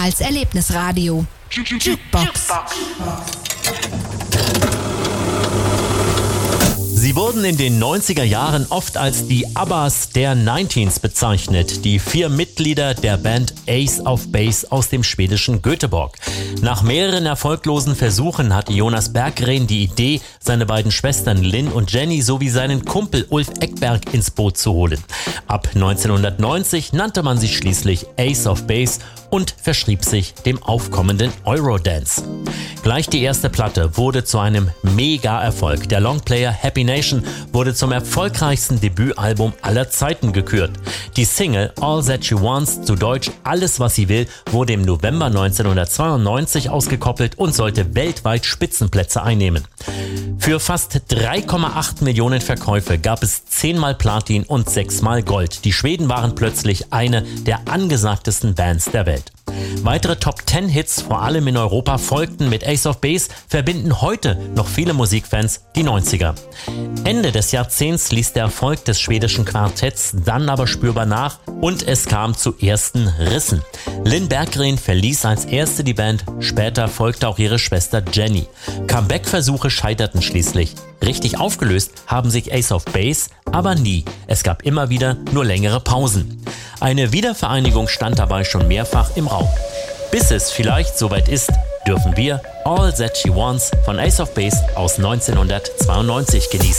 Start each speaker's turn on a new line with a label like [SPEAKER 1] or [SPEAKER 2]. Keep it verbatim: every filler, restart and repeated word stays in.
[SPEAKER 1] als Erlebnisradio. Jukebox.
[SPEAKER 2] Sie wurden in den neunziger Jahren oft als die Abbas der Nineteens bezeichnet, die vier Mitglieder der Band Ace of Base aus dem schwedischen Göteborg. Nach mehreren erfolglosen Versuchen hatte Jonas Berggren die Idee, seine beiden Schwestern Lynn und Jenny sowie seinen Kumpel Ulf Ekberg ins Boot zu holen. Ab neunzehnhundertneunzig nannte man sich schließlich Ace of Base und verschrieb sich dem aufkommenden Eurodance. Gleich die erste Platte wurde zu einem Mega-Erfolg. Der Longplayer Happy Nation wurde zum erfolgreichsten Debütalbum aller Zeiten gekürt. Die Single All That She Wants, zu Deutsch Alles, was sie will, wurde im November neunzehnhundertzweiundneunzig ausgekoppelt und sollte weltweit Spitzenplätze einnehmen. Für fast drei Komma acht Millionen Verkäufe gab es zehnmal Platin und sechsmal Gold. Die Schweden waren plötzlich eine der angesagtesten Bands der Welt. Weitere Top-Ten-Hits, vor allem in Europa, folgten. Mit Ace of Base verbinden heute noch viele Musikfans die neunziger. Ende des Jahrzehnts ließ der Erfolg des schwedischen Quartetts dann aber spürbar nach und es kam zu ersten Rissen. Lynn Berggren verließ als erste die Band, später folgte auch ihre Schwester Jenny. Comeback-Versuche scheiterten schließlich. Richtig aufgelöst haben sich Ace of Base aber nie. Es gab immer wieder nur längere Pausen. Eine Wiedervereinigung stand dabei schon mehrfach im Raum. Bis es vielleicht soweit ist, dürfen wir All That She Wants von Ace of Base aus neunzehnhundertzweiundneunzig genießen.